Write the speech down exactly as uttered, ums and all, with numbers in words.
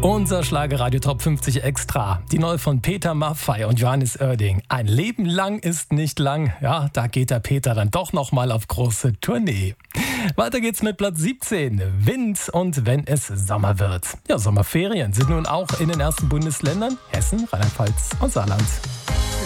Unser Schlagerradio Top fünfzig Extra. Die neue von Peter Maffay und Johannes Oerding. Ein Leben lang ist nicht lang. Ja, da geht der Peter dann doch nochmal auf große Tournee. Weiter geht's mit Platz siebzehn. Wind und wenn es Sommer wird. Ja, Sommerferien sind nun auch in den ersten Bundesländern Hessen, Rheinland-Pfalz und Saarland.